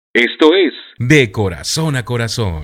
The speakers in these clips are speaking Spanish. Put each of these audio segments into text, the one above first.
Esto es De Corazón a Corazón.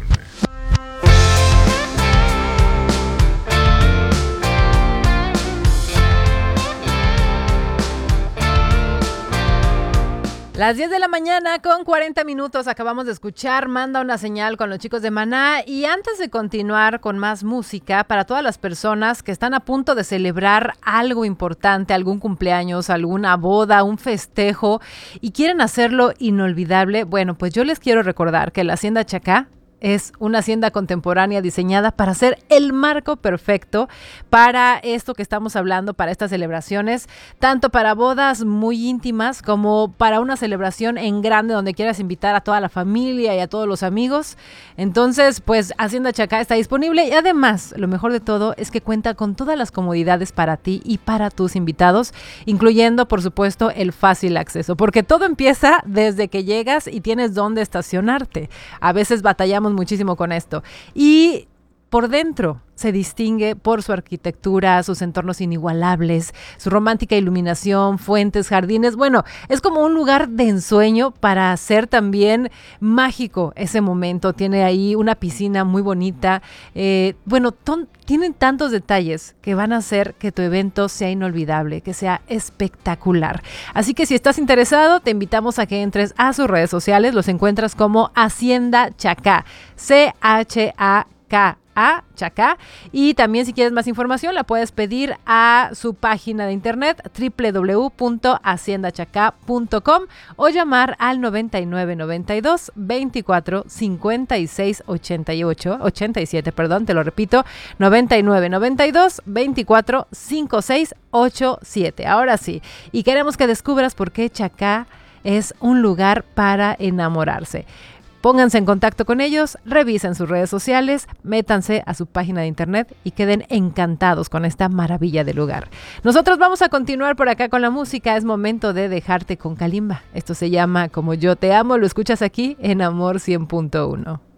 Las 10 de la mañana con 40 minutos acabamos de escuchar Manda una señal con los chicos de Maná. Y antes de continuar con más música, para todas las personas que están a punto de celebrar algo importante, algún cumpleaños, alguna boda, un festejo y quieren hacerlo inolvidable, bueno, pues yo les quiero recordar que la Hacienda Chacá es una hacienda contemporánea diseñada para ser el marco perfecto para esto que estamos hablando, para estas celebraciones, tanto para bodas muy íntimas como para una celebración en grande donde quieras invitar a toda la familia y a todos los amigos. Entonces, pues Hacienda Chacá está disponible y además, lo mejor de todo es que cuenta con todas las comodidades para ti y para tus invitados, incluyendo, por supuesto, el fácil acceso, porque todo empieza desde que llegas y tienes dónde estacionarte. A veces batallamos muchísimo con esto. Y por dentro se distingue por su arquitectura, sus entornos inigualables, su romántica iluminación, fuentes, jardines. Bueno, es como un lugar de ensueño para hacer también mágico ese momento. Tiene ahí una piscina muy bonita. Tienen tantos detalles que van a hacer que tu evento sea inolvidable, que sea espectacular. Así que si estás interesado, te invitamos a que entres a sus redes sociales. Los encuentras como Hacienda Chacá, Chaka. Chacá. Y también si quieres más información la puedes pedir a su página de internet www.haciendachacá.com o llamar al 9992 24 56 87, te lo repito, 9992 24 56 87. Ahora sí, y queremos que descubras por qué Chacá es un lugar para enamorarse. Pónganse en contacto con ellos, revisen sus redes sociales, métanse a su página de internet y queden encantados con esta maravilla de lugar. Nosotros vamos a continuar por acá con la música. Es momento de dejarte con Kalimba. Esto se llama Como yo te amo. Lo escuchas aquí en Amor 100.1.